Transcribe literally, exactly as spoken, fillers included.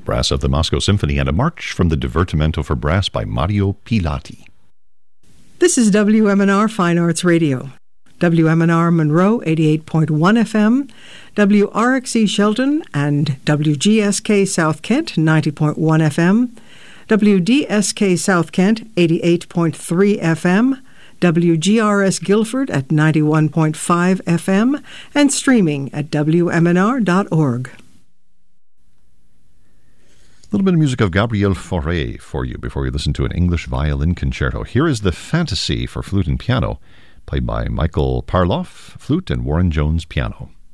Brass of the Moscow Symphony, and a march from the Divertimento for Brass by Mario Pilati. This is W M N R Fine Arts Radio. W M N R Monroe, eighty-eight point one F M, W R X E Shelton and W G S K South Kent, ninety point one F M, W D S K South Kent, eighty-eight point three F M, W G R S Guilford at ninety-one point five F M, and streaming at W M N R dot org. A little bit of music of Gabriel Fauré for you before we listen to an English violin concerto. Here is the Fantasy for flute and piano, played by Michael Parloff, flute, and Warren Jones, piano.